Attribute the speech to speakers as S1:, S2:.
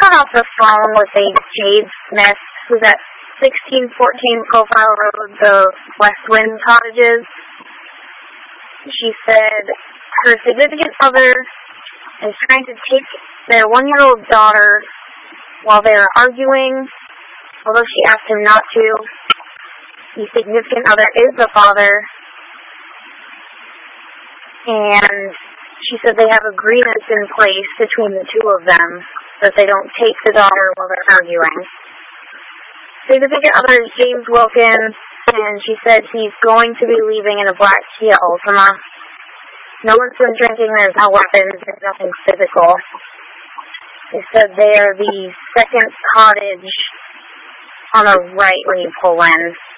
S1: got off the phone with a Jade Smith, who's at 1614 Profile Road, the West Wind Cottages. She said her significant other is trying to take their 1-year-old daughter while they are arguing, although she asked him not to. The significant other is the father, and she said they have agreements in place between the two of them that they don't take the daughter while they're arguing. Significant other is James Wilkins, and she said he's going to be leaving in a black Kia Altima. No one's been drinking, there's no weapons, there's nothing physical. They said they are the second cottage on the right when you pull in.